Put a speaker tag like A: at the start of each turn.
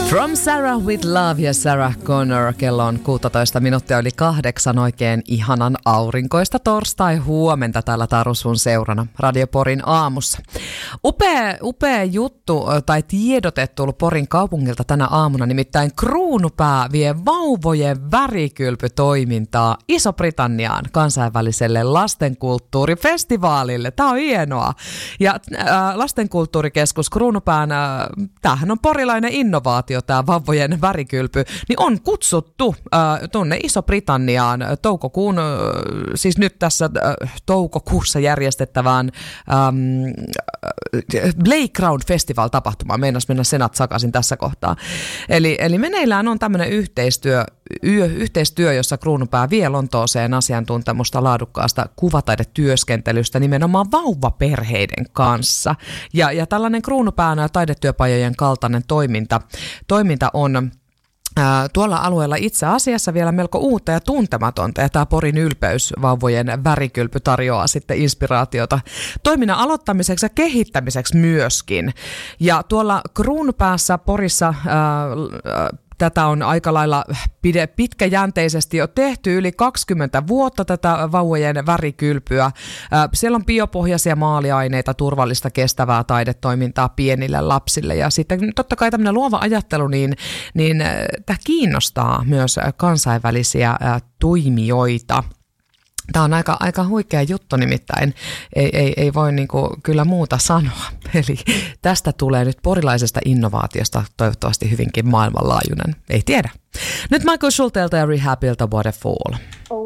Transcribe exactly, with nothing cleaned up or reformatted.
A: From Sarah with Love ja Sarah Connor. Kello on kuusitoista minuuttia yli kahdeksan. Oikein ihanan aurinkoista torstai-huomenta täällä Taru sun seurana Radio Porin aamussa. Upea, upea juttu tai tiedote tullut Porin kaupungilta tänä aamuna. Nimittäin Kruunupää vie vauvojen värikylpytoimintaa Iso-Britanniaan kansainväliselle lastenkulttuurifestivaalille. Tämä on hienoa. Ja äh, lastenkulttuurikeskus Kruunupään, äh, tämähän on porilainen innovaatio, tämä vauvojen värikylpy, niin on kutsuttu äh, tuonne Iso-Britanniaan toukokuun, äh, siis nyt tässä äh, toukokuussa järjestettävään ähm, Playground Festival-tapahtumaan. Meinas mennä senat sakaisin tässä kohtaa. Eli, eli meneillään on tämmöinen yhteistyö, yö, yhteistyö, jossa Kruunupää vie Lontooseen asiantuntemusta laadukkaasta kuvataidetyöskentelystä nimenomaan vauvaperheiden kanssa. Ja, ja tällainen Kruunupään taidetyöpajojen kaltainen toiminta, toiminta on tuolla alueella itse asiassa vielä melko uutta ja tuntematonta, ja tämä Porin ylpeys vauvojen värikylpy tarjoaa sitten inspiraatiota toiminnan aloittamiseksi ja kehittämiseksi myöskin. Ja tuolla Kruunupäässä Porissa ää, tätä on aika lailla pitkäjänteisesti jo tehty yli kaksikymmentä vuotta tätä vauvojen värikylpyä. Siellä on biopohjaisia maaliaineita, turvallista kestävää taidetoimintaa pienille lapsille. Ja sitten totta kai tämmöinen luova ajattelu, niin, niin tämä kiinnostaa myös kansainvälisiä toimijoita. Tämä on aika, aika huikea juttu, nimittäin ei, ei, ei voi niinku kyllä muuta sanoa. Eli tästä tulee nyt porilaisesta innovaatiosta toivottavasti hyvinkin maailmanlaajuinen. Ei tiedä. Nyt Michael Schultelta ja Rehabilta What a Fool.